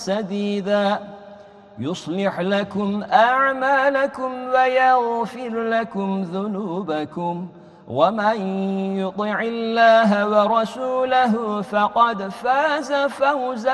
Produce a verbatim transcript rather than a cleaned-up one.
سديدا يصلح لكم أعمالكم ويغفر لكم ذنوبكم ومن يطع الله ورسوله فقد فاز فوزا